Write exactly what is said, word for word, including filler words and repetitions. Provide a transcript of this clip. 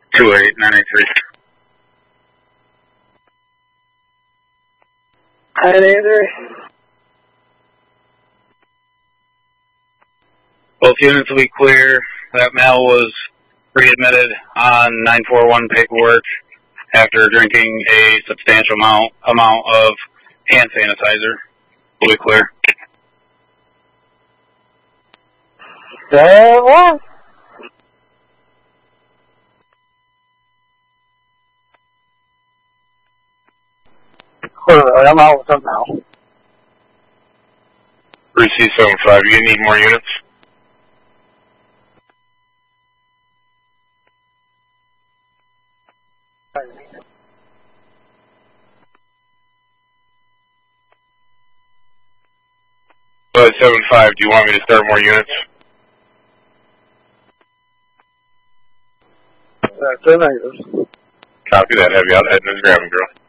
two eight nine eight three. nine eight three. Both units will be clear. That male was readmitted on nine four one paperwork after drinking a substantial amount, amount of hand sanitizer. Will be clear. Very well. Clearly, I'm out with them now. three C seven five, you need more units? Five seven five, do you want me to start more units? That's a negative. Copy that, heavy out, heading to the grabbing girl.